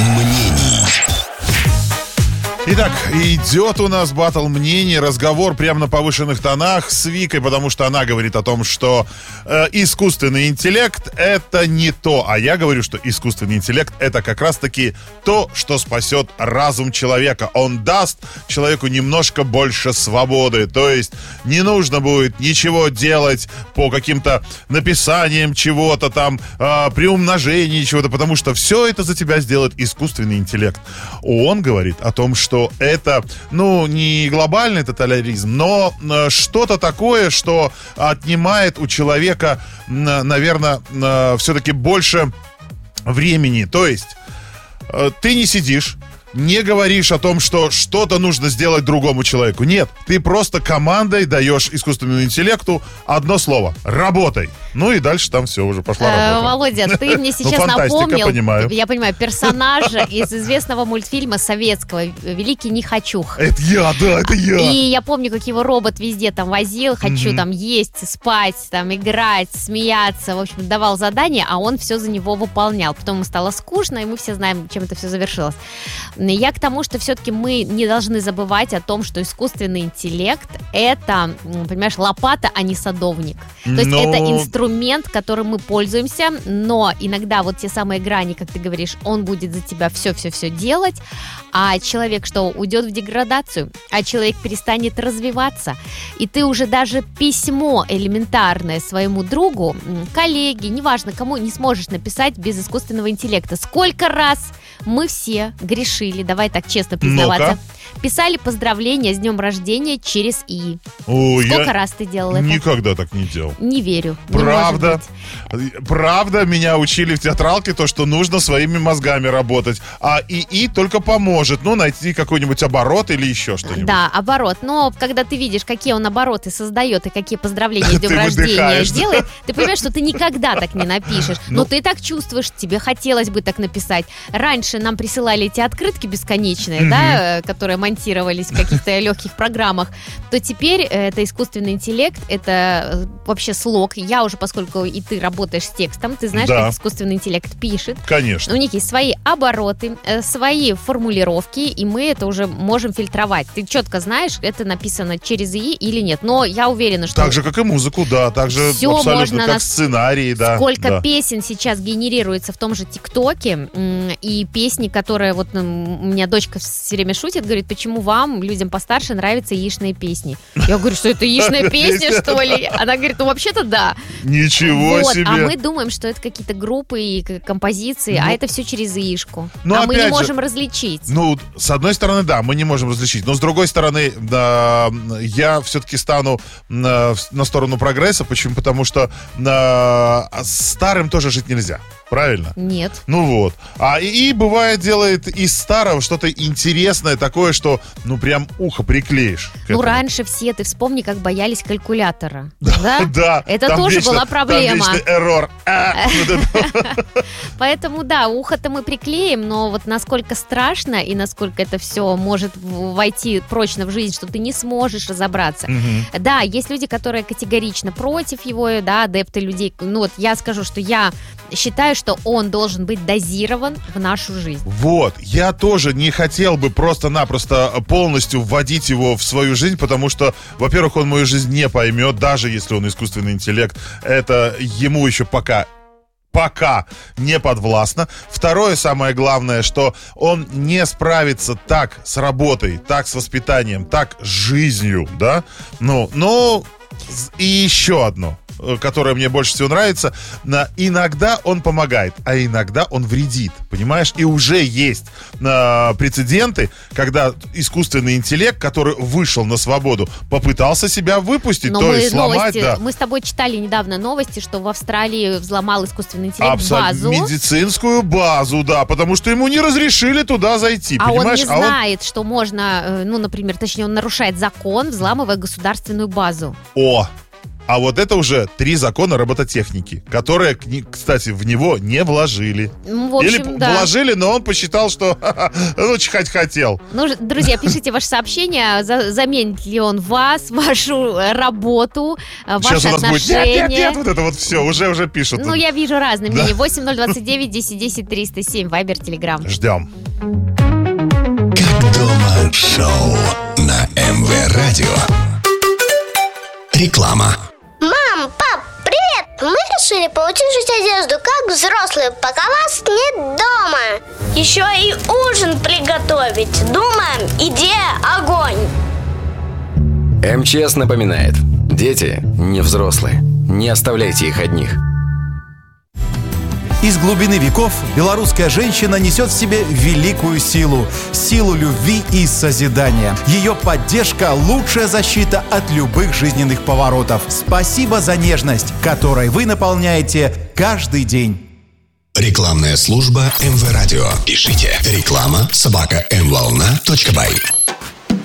мнений. Итак, идет у нас баттл мнений, разговор прямо на повышенных тонах с Викой, потому что она говорит о том, что искусственный интеллект — это не то, а я говорю, что искусственный интеллект — это как раз-таки то, что спасет разум человека. Он даст человеку немножко больше свободы, то есть не нужно будет ничего делать по каким-то написаниям чего-то там, при умножении чего-то, потому что все это за тебя сделает искусственный интеллект. Он говорит о том, что это, не глобальный тоталитаризм, но что-то такое, что отнимает у человека, наверное, все-таки больше времени. То есть ты не сидишь, не говоришь о том, что что-то нужно сделать другому человеку. Нет, ты просто командой даешь искусственному интеллекту одно слово — работай. Ну и дальше там все, уже пошла работа. Володя, ты мне сейчас напомнил, я понимаю, персонажа из известного мультфильма советского «Великий Нехочух». Это я, да, это я. И я помню, как его робот везде там возил, хочу там есть, спать, там играть, смеяться, в общем, давал задания, а он все за него выполнял. Потом ему стало скучно, и мы все знаем, чем это все завершилось. Я к тому, что все-таки мы не должны забывать о том, что искусственный интеллект — это, понимаешь, лопата, а не садовник. То есть это инструмент, которым мы пользуемся, но иногда вот те самые грани, как ты говоришь, он будет за тебя все-все-все делать, а человек что, уйдет в деградацию, а человек перестанет развиваться, и ты уже даже письмо элементарное своему другу, коллеге, неважно кому, не сможешь написать без искусственного интеллекта. Сколько раз мы все грешили, давай так честно признаваться, писали поздравления с днем рождения через ИИ. Сколько раз ты делал это? Никогда так не делал. Не верю. Правда, меня учили в театралке то, что нужно своими мозгами работать, а ИИ только поможет, найти какой-нибудь оборот или еще что-нибудь. Да, оборот. Но когда ты видишь, какие он обороты создает и какие поздравления с днем рождения делает, ты понимаешь, что ты никогда так не напишешь. Но ты так чувствуешь, тебе хотелось бы так написать. Раньше нам присылали эти открытки бесконечные, да, которые монтировались в каких-то легких программах, то теперь это искусственный интеллект, это вообще слог. Я уже, поскольку и ты работаешь с текстом, ты знаешь, как искусственный интеллект пишет. Конечно. У них есть свои обороты, свои формулировки, и мы это уже можем фильтровать. Ты четко знаешь, это написано через ИИ или нет. Но я уверена, что... Так же, как и музыку, да. Так же абсолютно, как сценарий, да. Сколько песен сейчас генерируется в том же ТикТоке, и песни, которые... Вот у меня дочка все время шутит, говорит, почему вам, людям постарше, нравятся яичные песни? Я говорю, что это яичная песня, что ли? Она говорит, вообще-то да. Ничего себе. А мы думаем, что это какие-то группы и композиции, а это все через ИИшку. А мы не можем различить. С одной стороны, да, мы не можем различить, но с другой стороны, да, я все-таки стану на сторону прогресса. Почему? Потому что старым тоже жить нельзя. Правильно? Нет. А ИИ бывает делает из старого что-то интересное такое, что прям ухо приклеишь. Раньше все, ты вспомни, как боялись калькулятора. Да? Да. Это тоже была проблема. Там вечный эррор. Поэтому, да, ухо-то мы приклеим, но вот насколько страшно и насколько это все может войти прочно в жизнь, что ты не сможешь разобраться. Да, есть люди, которые категорично против его, да, адепты людей. Я скажу, что я считаю, что он должен быть дозирован в нашу жизнь. Я тоже не хотел бы просто-напросто полностью вводить его в свою жизнь, потому что, во-первых, он мою жизнь не поймет, даже если он искусственный интеллект. Это ему еще пока не подвластно. Второе, самое главное, что он не справится так с работой, так с воспитанием, так с жизнью, да? И еще одно, которое мне больше всего нравится, иногда он помогает, а иногда он вредит, понимаешь? И уже есть прецеденты, когда искусственный интеллект, который вышел на свободу, попытался себя выпустить, то есть сломать. Да. Мы с тобой читали недавно новости, что в Австралии взломал искусственный интеллект базу. Медицинскую базу, да, потому что ему не разрешили туда зайти, понимаешь? Он не знает, что можно, например, точнее, он нарушает закон, взламывая государственную базу. А вот это уже 3 закона робототехники, которые, кстати, в него не вложили. В общем, Или вложили, но он посчитал, что чихать хотел. Ну, друзья, пишите ваши сообщения, заменит ли он вас, вашу работу, ваши Сейчас у нас отношения. будет нет, вот это вот все, уже пишут. Ну, я вижу разные мнения. 8029 10 10 307, Вайбер, Телеграм. Ждем. Как дома шоу на МВ Радио. Реклама. Мам, пап, привет! Мы решили поучить одежду как взрослые, пока вас нет дома. Еще и ужин приготовить. Думаем, идея огонь. МЧС напоминает: дети не взрослые. Не оставляйте их одних. Из глубины веков белорусская женщина несет в себе великую силу любви и созидания. Ее поддержка – лучшая защита от любых жизненных поворотов. Спасибо за нежность, которой вы наполняете каждый день. Рекламная служба МВ Радио. Пишите реклама@mvolna.by.